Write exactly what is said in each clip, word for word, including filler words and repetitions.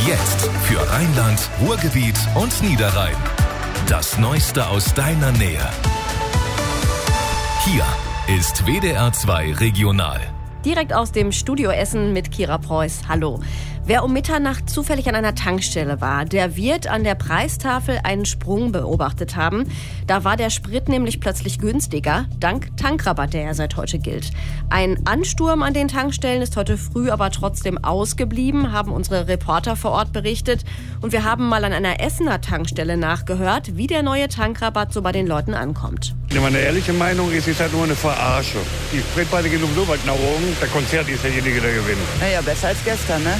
Jetzt für Rheinland, Ruhrgebiet und Niederrhein. Das Neueste aus deiner Nähe. Hier ist W D R zwei Regional. Direkt aus dem Studio Essen mit Kira Preuß. Hallo. Wer um Mitternacht zufällig an einer Tankstelle war, der wird an der Preistafel einen Sprung beobachtet haben. Da war der Sprit nämlich plötzlich günstiger, dank Tankrabatt, der ja seit heute gilt. Ein Ansturm an den Tankstellen ist heute früh aber trotzdem ausgeblieben, haben unsere Reporter vor Ort berichtet. Und wir haben mal an einer Essener Tankstelle nachgehört, wie der neue Tankrabatt so bei den Leuten ankommt. Meine ehrliche Meinung ist, es ist halt nur eine Verarsche. Die Spritpreise gehen so weit nach oben, der Konzert ist derjenige, der gewinnt. Naja, besser als gestern, ne?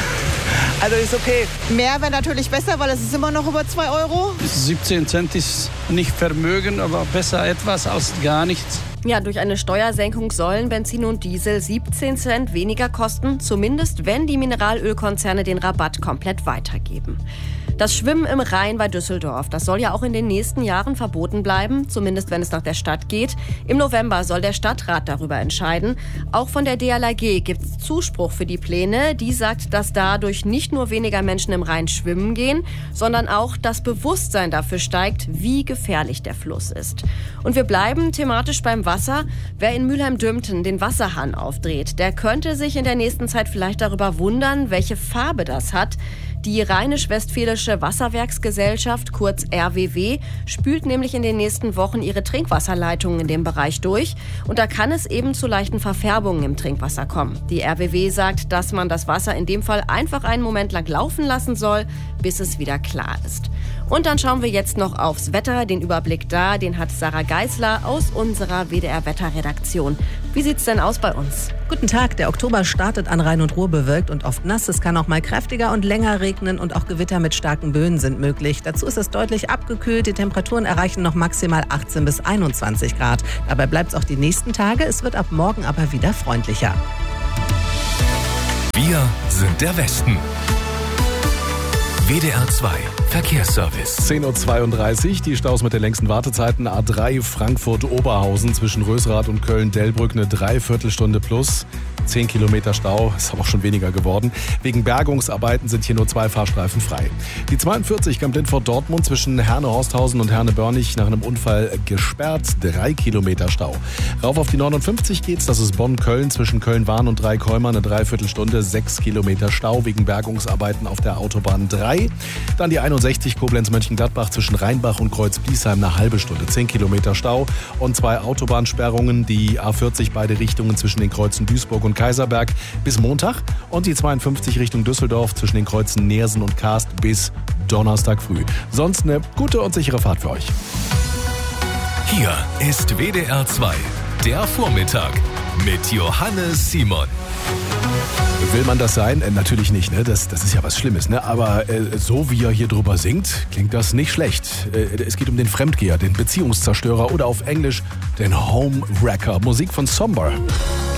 Also ist okay. Mehr wäre natürlich besser, weil es ist immer noch über zwei Euro. siebzehn Cent ist nicht Vermögen, aber besser etwas als gar nichts. Ja, durch eine Steuersenkung sollen Benzin und Diesel siebzehn Cent weniger kosten, zumindest wenn die Mineralölkonzerne den Rabatt komplett weitergeben. Das Schwimmen im Rhein bei Düsseldorf, das soll ja auch in den nächsten Jahren verboten bleiben, zumindest wenn es nach der Stadt geht. Im November soll der Stadtrat darüber entscheiden. Auch von der D L R G gibt es Zuspruch für die Pläne. Die sagt, dass dadurch nicht nur weniger Menschen im Rhein schwimmen gehen, sondern auch das Bewusstsein dafür steigt, wie gefährlich der Fluss ist. Und wir bleiben thematisch beim Wasser. Wer in Mülheim-Dümten den Wasserhahn aufdreht, der könnte sich in der nächsten Zeit vielleicht darüber wundern, welche Farbe das hat. Die Rheinisch-Westfälische Wasserwerksgesellschaft, kurz R W W, spült nämlich in den nächsten Wochen ihre Trinkwasserleitungen in dem Bereich durch. Und da kann es eben zu leichten Verfärbungen im Trinkwasser kommen. Die R W W sagt, dass man das Wasser in dem Fall einfach einen Moment lang laufen lassen soll, bis es wieder klar ist. Und dann schauen wir jetzt noch aufs Wetter. Den Überblick da, den hat Sarah Geisler aus unserer W D R-Wetterredaktion. Wie sieht's denn aus bei uns? Guten Tag, der Oktober startet an Rhein und Ruhr bewölkt und oft nass. Es kann auch mal kräftiger und länger regnen und auch Gewitter mit starken Böen sind möglich. Dazu ist es deutlich abgekühlt. Die Temperaturen erreichen noch maximal achtzehn bis einundzwanzig Grad. Dabei bleibt es auch die nächsten Tage. Es wird ab morgen aber wieder freundlicher. Wir sind der Westen. W D R zwei Verkehrsservice. zehn Uhr zweiunddreißig, die Staus mit den längsten Wartezeiten. A drei Frankfurt-Oberhausen zwischen Rösrath und Köln-Dellbrück eine Dreiviertelstunde plus. zehn Kilometer Stau, ist aber auch schon weniger geworden. Wegen Bergungsarbeiten sind hier nur zwei Fahrstreifen frei. Die zweiundvierzig Camp Lindfort-Dortmund zwischen Herne-Horsthausen und Herne-Börnich nach einem Unfall gesperrt. drei Kilometer Stau. Rauf auf die neunundfünfzig geht's, das ist Bonn-Köln zwischen Köln-Wahn und Dreikäumer eine Dreiviertelstunde. sechs Kilometer Stau wegen Bergungsarbeiten auf der Autobahn drei. Dann die einundsechzig Koblenz-Mönchengladbach zwischen Rheinbach und Kreuz-Bliesheim eine halbe Stunde. zehn Kilometer Stau und zwei Autobahnsperrungen. Die A vierzig beide Richtungen zwischen den Kreuzen Duisburg und Kaiserberg bis Montag und die zweiundfünfzig Richtung Düsseldorf zwischen den Kreuzen Neersen und Karst bis Donnerstag früh. Sonst eine gute und sichere Fahrt für euch. Hier ist W D R zwei, der Vormittag mit Johannes Simon. Will man das sein? Äh, natürlich nicht, ne? Das, das ist ja was Schlimmes, ne? Aber äh, so wie er hier drüber singt, klingt das nicht schlecht. Äh, es geht um den Fremdgeher, den Beziehungszerstörer oder auf Englisch den Homewrecker. Musik von Somber.